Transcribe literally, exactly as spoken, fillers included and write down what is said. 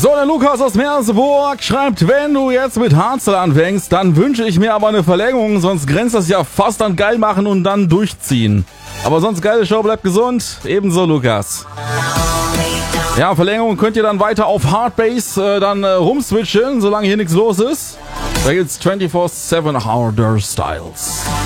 So, der Lukas aus Merseburg schreibt, wenn du jetzt mit Hardstyle anfängst, dann wünsche ich mir aber eine Verlängerung, sonst grenzt das ja fast an geil machen und dann durchziehen. Aber sonst geile Show, bleibt gesund. Ebenso, Lukas. Ja, Verlängerung könnt ihr dann weiter auf Hardbass äh, dann äh, rumswitchen, solange hier nichts los ist. Da gibt's vierundzwanzig sieben Harder Styles.